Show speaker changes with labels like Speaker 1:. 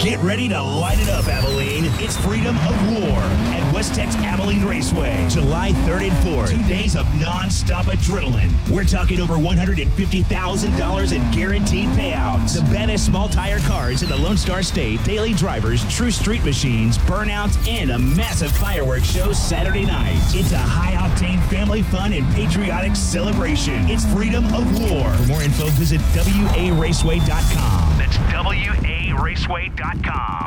Speaker 1: Get ready to light it up, Abilene. It's Freedom of War at West Tech's Abilene Raceway, July 3rd and 4th. 2 days of non-stop adrenaline. We're talking over $150,000 in guaranteed payouts. The baddest small tire cars in the Lone Star State, daily drivers, true street machines, burnouts, and a massive fireworks show Saturday night. It's a high-octane family fun and patriotic celebration. It's Freedom of War. For more info, visit WARaceway.com. That's WARaceway.com.